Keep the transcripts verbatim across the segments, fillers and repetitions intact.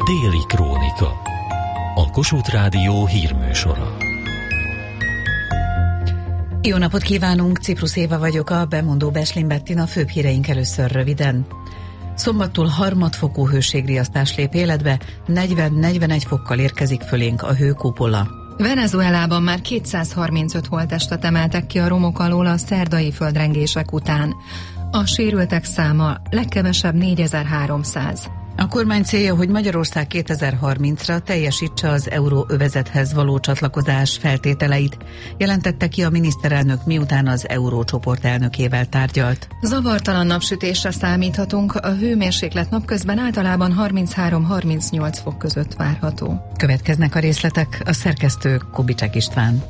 Déli Krónika. A Kossuth Rádió hírműsora. Jó napot kívánunk, Ciprus Éva vagyok, a bemondó Beslin Bettina, főbb híreink először röviden. Szombattól harmadfokú hőségriasztás lép életbe, negyven-negyvenegy fokkal érkezik fölénk a hőkupola. Venezuelában már kétszázharmincöt holttestet emeltek ki a romok alól a szerdai földrengések után. A sérültek száma legkevesebb négyezer-háromszáz. A kormány célja, hogy Magyarország kétezer-harmincra teljesítse az euróövezethez való csatlakozás feltételeit, jelentette ki a miniszterelnök, miután az eurócsoport elnökével tárgyalt. Zavartalan napsütésre számíthatunk, a hőmérséklet napközben általában harminchárom-harmincnyolc fok között várható. Következnek a részletek, a szerkesztő Kubicsek István.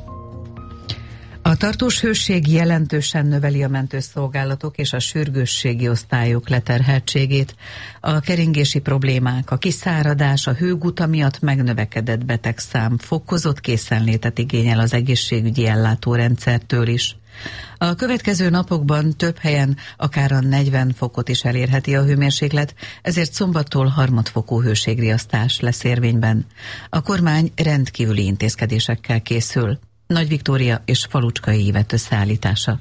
A tartós hőség jelentősen növeli a mentőszolgálatok és a sürgősségi osztályok leterheltségét. A keringési problémák, a kiszáradás, a hőguta miatt megnövekedett betegszám fokozott készenlétet igényel az egészségügyi ellátórendszertől is. A következő napokban több helyen akár a negyven fokot is elérheti a hőmérséklet, ezért szombattól harmadfokú hőségriasztás lesz érvényben. A kormány rendkívüli intézkedésekkel készül. Nagy Viktória és Falucskai Ivett összeállítása.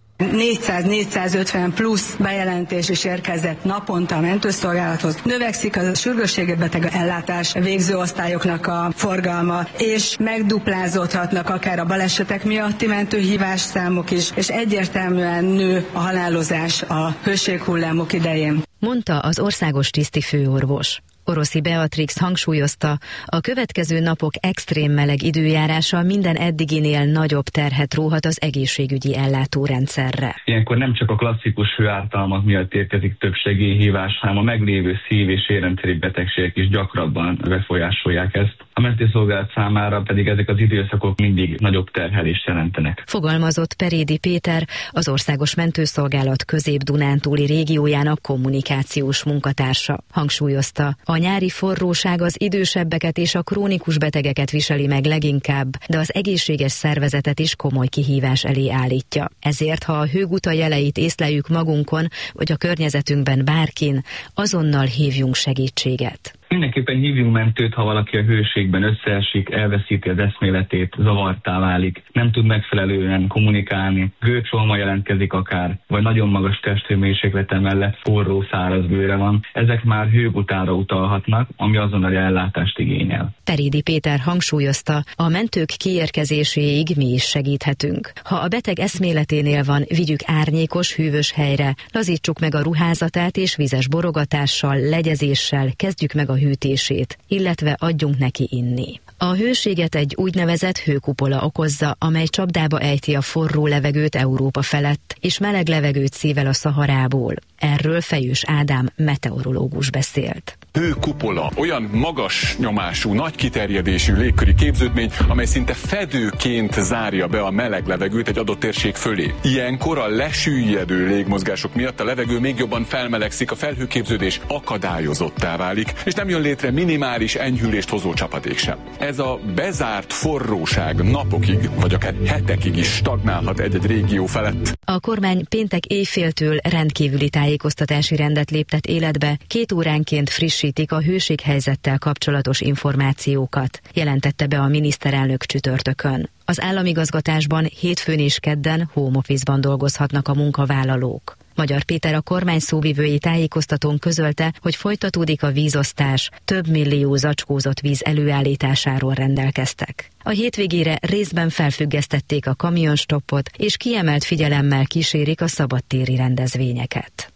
négyszáz-négyszázötven plusz bejelentés is érkezett naponta a mentőszolgálathoz. Növekszik a sürgősségi beteg ellátás végző osztályoknak a forgalma, és megduplázódhatnak akár a balesetek miatti mentőhívás számok is, és egyértelműen nő a halálozás a hőséghullámok idején. Mondta az országos tisztifőorvos. Oroszi Beatrix hangsúlyozta, a következő napok extrém meleg időjárása minden eddiginél nagyobb terhet róhat az egészségügyi ellátórendszerre. Ilyenkor nem csak a klasszikus hőártalmak miatt érkezik több segélyhívás, hanem a meglévő szív- és érrendszeri betegségek is gyakrabban befolyásolják ezt. A mentőszolgálat számára pedig ezek az időszakok mindig nagyobb terhelést jelentenek. Fogalmazott Perédi Péter, az Országos Mentőszolgálat Közép-Dunántúli régiójának kommunikációs munkatársa. Hangsúlyozta, a nyári forróság az idősebbeket és a krónikus betegeket viseli meg leginkább, de az egészséges szervezetet is komoly kihívás elé állítja. Ezért, ha a hőguta jeleit észleljük magunkon, vagy a környezetünkben bárkin, azonnal hívjunk segítséget. Mindenképpen hívjunk mentőt, ha valaki a hőségben összeesik, elveszíti az eszméletét, zavartá válik, nem tud megfelelően kommunikálni, gőcsolma jelentkezik akár, vagy nagyon magas testhőmérséklete mellett forró, száraz bőre van. Ezek már hőgutára utalhatnak, ami azonnali ellátást igényel. Perédi Péter hangsúlyozta, a mentők kiérkezéséig mi is segíthetünk. Ha a beteg eszméleténél van, vigyük árnyékos, hűvös helyre, lazítsuk meg a ruházatát és vizes borogatással, legyezéssel kezdjük meg a hűtését, illetve adjunk neki inni. A hőséget egy úgynevezett hőkupola okozza, amely csapdába ejti a forró levegőt Európa felett, és meleg levegőt szível a Szaharából. Erről Fejős Ádám meteorológus beszélt. Hőkupola olyan magas nyomású, nagy kiterjedésű légköri képződmény, amely szinte fedőként zárja be a meleg levegőt egy adott térség fölé. Ilyenkor a lesüllyedő légmozgások miatt a levegő még jobban felmelegszik, a felhőképződés akadályozottá válik, és nem jön létre minimális enyhülést hozó csapadék sem. Ez a bezárt forróság napokig, vagy akár hetekig is stagnálhat egy-egy régió felett. A kormány péntek éjféltől rendkívüli tájékoztatási rendet léptet életbe, két óránként frissítik a hőséghelyzettel kapcsolatos információkat, jelentette be a miniszterelnök csütörtökön. Az államigazgatásban hétfőn és kedden home office-ban dolgozhatnak a munkavállalók. Magyar Péter, a kormány szóvivői tájékoztatón közölte, hogy folytatódik a vízosztás, több millió zacskózott víz előállításáról rendelkeztek. A hétvégére részben felfüggesztették a kamionstoppot, és kiemelt figyelemmel kísérik a szabadtéri rendezvényeket.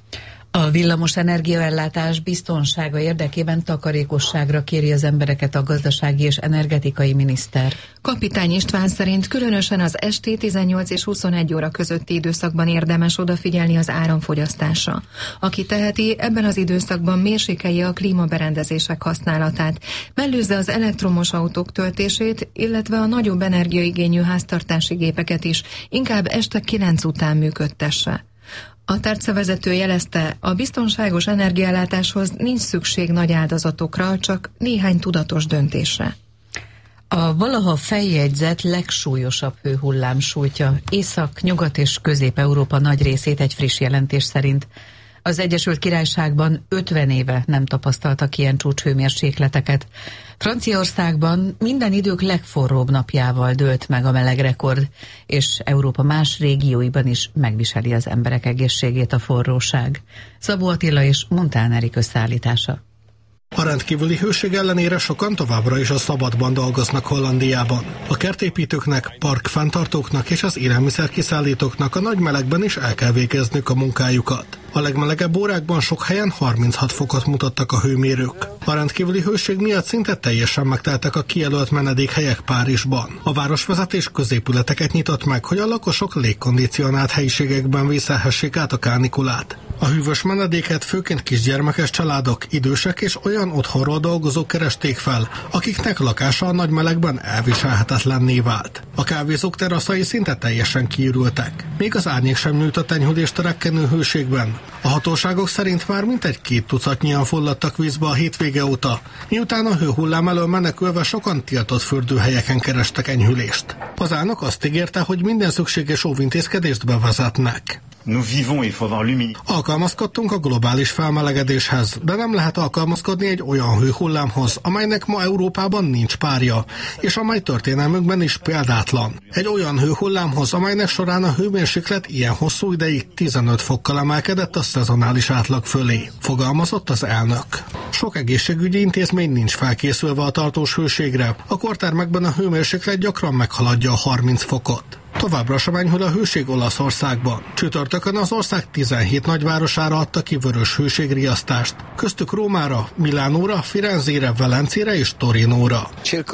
A villamos energiaellátás biztonsága érdekében takarékosságra kéri az embereket a gazdasági és energetikai miniszter. Kapitány István szerint különösen az esti tizennyolc és huszonegy óra közötti időszakban érdemes odafigyelni az áramfogyasztásra. Aki teheti, ebben az időszakban mérsékelje a klímaberendezések használatát, mellőzze az elektromos autók töltését, illetve a nagyobb energiaigényű háztartási gépeket is inkább este kilenc után működtesse. A tárcavezető jelezte, a biztonságos energiaellátáshoz nincs szükség nagy áldozatokra, csak néhány tudatos döntésre. A valaha feljegyzett legsúlyosabb hőhullám sújtja Észak-, Nyugat- és Közép-Európa nagy részét egy friss jelentés szerint. Az Egyesült Királyságban ötven éve nem tapasztaltak ilyen csúcshőmérsékleteket. Franciaországban minden idők legforróbb napjával dőlt meg a melegrekord, és Európa más régióiban is megviseli az emberek egészségét a forróság. Szabó Attila és Montán Erik összeállítása. A rendkívüli hőség ellenére sokan továbbra is a szabadban dolgoznak Hollandiában. A kertépítőknek, parkfenntartóknak és az élelmiszerkiszállítóknak a nagy melegben is el kell végezniük a munkájukat. A legmelegebb órákban sok helyen harminchat fokot mutattak a hőmérők. A rendkívüli hőség miatt szinte teljesen megteltek a kijelölt menedékhelyek Párizsban. A városvezetés középületeket nyitott meg, hogy a lakosok légkondicionált helyiségekben vészelhessék át a kánikulát. A hűvös menedéket főként kisgyermekes családok, idősek és olyan otthonról dolgozók keresték fel, akiknek lakása a nagy melegben elviselhetetlenné vált. A kávézók teraszai szinte teljesen kiürültek. Még az árnyék sem nyújtott enyhülést a rekkenő hőségben. A hatóságok szerint már mintegy két tucatnyian fulladtak vízbe a hétvége óta, miután a hőhullám elől menekülve sokan tiltott fürdőhelyeken kerestek enyhülést. Az elnök azt ígérte, hogy minden szükséges óvintézkedést bevezetnek. Alkalmazkodtunk a globális felmelegedéshez, de nem lehet alkalmazkodni egy olyan hőhullámhoz, amelynek ma Európában nincs párja, és amely történelmünkben is példátlan. Egy olyan hőhullámhoz, amelynek során a hőmérséklet ilyen hosszú ideig tizenöt fokkal emelkedett a szezonális átlag fölé, fogalmazott az elnök. Sok egészségügyi intézmény nincs felkészülve a tartós hőségre, a kortermekben a hőmérséklet gyakran meghaladja a harminc fokot. Továbbra sem enyhül a hőség Olaszországban. Csütörtökön az ország tizenhét nagyvárosára adta ki vörös hőségriasztást, köztük Rómára, Milánóra, Firenzére, Velencére és Torinóra.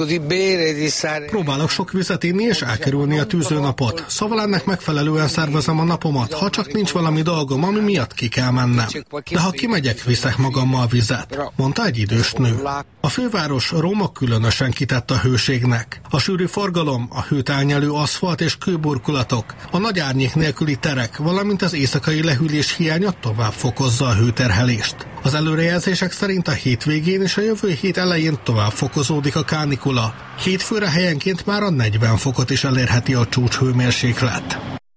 Próbálok sok vizet inni és elkerülni a tűzőnapot, szóval ennek megfelelően szervezem a napomat, ha csak nincs valami dolgom, ami miatt ki kell mennem. De ha kimegyek, viszek magammal vizet, mondta egy idős nő. A főváros, Róma különösen kitett a hőségnek. A sűrű forgalom, a hőt elnyelő aszfalt és kőburkolatok, a nagy árnyék nélküli terek, valamint az éjszakai lehűlés hiánya tovább fokozza a hőterhelést. Az előrejelzések szerint a hétvégén és a jövő hét elején tovább fokozódik a kánikula. Hétfőre helyenként már a negyven fokot is elérheti a csúcshőmérséklet.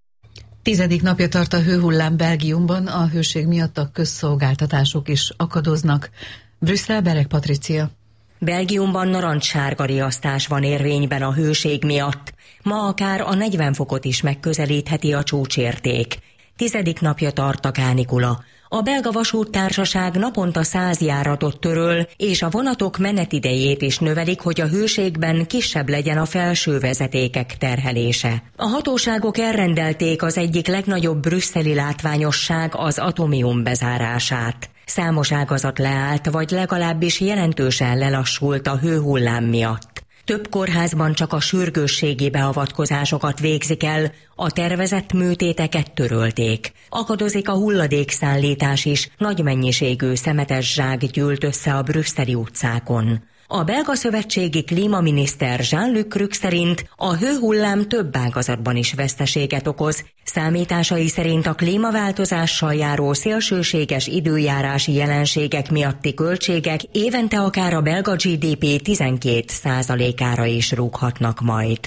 Tizedik napja tart a hőhullám Belgiumban, a hőség miatt a közszolgáltatások is akadoznak. Brüsszel, Bereg Patricia. Belgiumban narancssárga riasztás van érvényben a hőség miatt. Ma akár a negyven fokot is megközelítheti a csúcsérték. Tizedik napja tart a kánikula. A belga vasúttársaság naponta száz járatot töröl, és a vonatok menetidejét is növelik, hogy a hőségben kisebb legyen a felső vezetékek terhelése. A hatóságok elrendelték az egyik legnagyobb brüsszeli látványosság, az Atomium bezárását. Számos ágazat leállt, vagy legalábbis jelentősen lelassult a hőhullám miatt. Több kórházban csak a sürgősségi beavatkozásokat végzik el, a tervezett műtéteket törölték. Akadozik a hulladékszállítás is, nagy mennyiségű szemetes zsák gyűlt össze a brüsszeli utcákon. A belga szövetségi klímaminiszter Jean-Luc Cruc szerint a hőhullám több ágazatban is veszteséget okoz. Számításai szerint a klímaváltozással járó szélsőséges időjárási jelenségek miatti költségek évente akár a belga gé dé pé tizenkét százalékára is rúghatnak majd.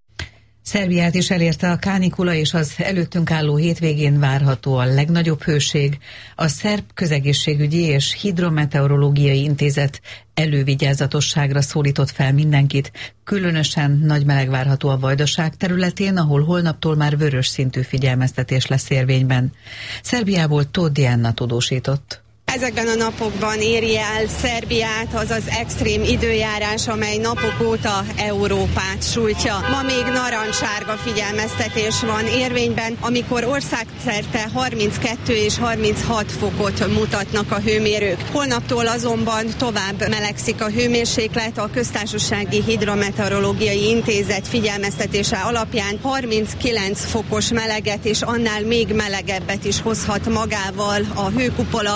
Szerbiát is elérte a kánikula, és az előttünk álló hétvégén várható a legnagyobb hőség. A Szerb Közegészségügyi és Hidrometeorológiai Intézet elővigyázatosságra szólított fel mindenkit. Különösen nagy meleg várható a Vajdaság területén, ahol holnaptól már vörös szintű figyelmeztetés lesz érvényben. Szerbiából Tóth Diana tudósított. Ezekben a napokban éri el Szerbiát az az extrém időjárás, amely napok óta Európát sújtja. Ma még narancssárga figyelmeztetés van érvényben, amikor országszerte harminckettő és harminchat fokot mutatnak a hőmérők. Holnaptól azonban tovább melegszik a hőmérséklet. A Köztársasági Hidrometeorológiai Intézet figyelmeztetése alapján harminckilenc fokos meleget és annál még melegebbet is hozhat magával a hőkupola, amely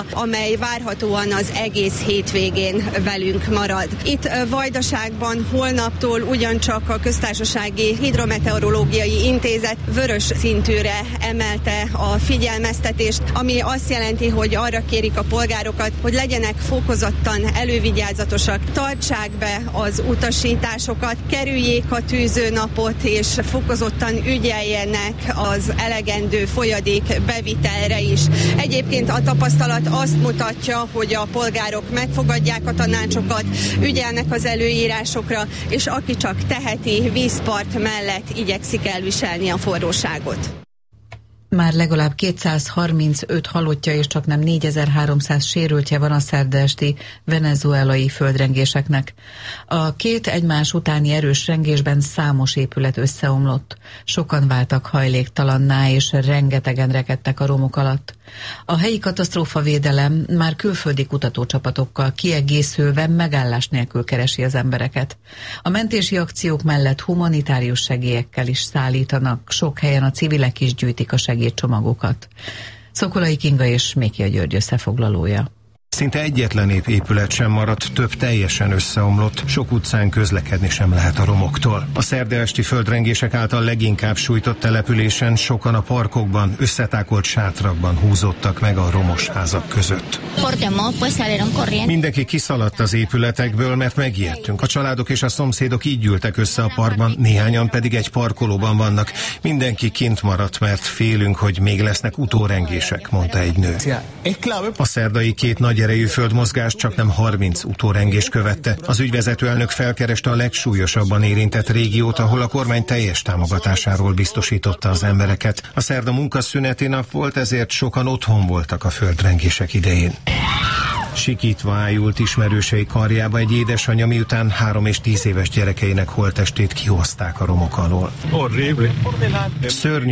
amely várhatóan az egész hétvégén velünk marad. Itt Vajdaságban holnaptól ugyancsak a Köztársasági Hidrometeorológiai Intézet vörös szintűre emelte a figyelmeztetést, ami azt jelenti, hogy arra kérik a polgárokat, hogy legyenek fokozottan elővigyázatosak, tartsák be az utasításokat, kerüljék a tűzőnapot, és fokozottan ügyeljenek az elegendő folyadék bevitelre is. Egyébként a tapasztalat azt mutatja, hogy a polgárok megfogadják a tanácsokat, ügyelnek az előírásokra, és aki csak teheti, vízpart mellett igyekszik elviselni a forróságot. Már legalább kétszázharmincöt halottja és csaknem négyezer-háromszáz sérültje van a szerda esti venezuelai földrengéseknek. A két egymás utáni erős rengésben számos épület összeomlott. Sokan váltak hajléktalanná, és rengetegen rekedtek a romok alatt. A helyi katasztrófavédelem már külföldi kutatócsapatokkal kiegészülve megállás nélkül keresi az embereket. A mentési akciók mellett humanitárius segélyekkel is szállítanak, sok helyen a civilek is gyűjtik a segédcsomagokat. Szokolai Kinga és Mékia György összefoglalója. Szinte egyetlen épület sem maradt, több teljesen összeomlott, sok utcán közlekedni sem lehet a romoktól. A szerda esti földrengések által leginkább sújtott településen sokan a parkokban, összetákolt sátrakban húzódtak meg a romos házak között. Mindenki kiszaladt az épületekből, mert megijedtünk. A családok és a szomszédok így gyűltek össze a parkban, néhányan pedig egy parkolóban vannak. Mindenki kint maradt, mert félünk, hogy még lesznek utórengések, mondta egy nő. A szerdai két nagy erejű földmozgás csaknem harminc utórengés követte. Az ügyvezető elnök felkereste a legsúlyosabban érintett régiót, ahol a kormány teljes támogatásáról biztosította az embereket. A szerda munkaszüneti nap volt, ezért sokan otthon voltak a földrengések idején. Sikítva ájult ismerősei karjába egy édesanyja, miután három és tíz éves gyerekeinek holttestét kihozták a romok alól. Szörnyű